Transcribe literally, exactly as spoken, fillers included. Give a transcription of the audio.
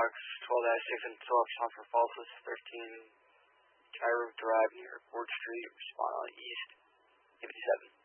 box twelve dash six and twelve shop for Falsus, thirteen Gyro Drive near Ford Street, respond on East, fifty-seven.